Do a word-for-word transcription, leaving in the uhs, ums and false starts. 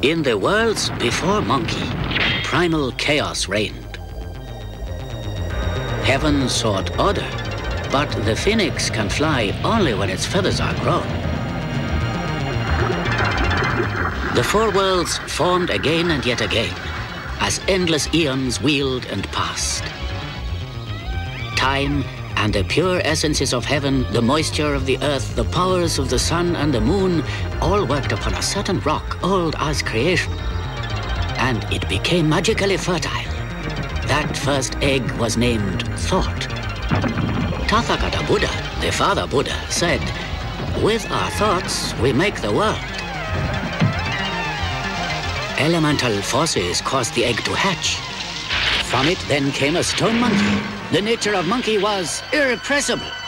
In the worlds before Monkey, primal chaos reigned. Heaven sought order, but the phoenix can fly only when its feathers are grown. The four worlds formed again and yet again, as endless eons wheeled and passed. Time and the pure essences of heaven, the moisture of the earth, the powers of the sun and the moon, all worked upon a certain rock old as creation. And it became magically fertile. That first egg was named Thought. Tathagata Buddha, the father Buddha, said, "With our thoughts, we make the world." Elemental forces caused the egg to hatch. From it then came a stone monkey. The nature of monkey was irrepressible.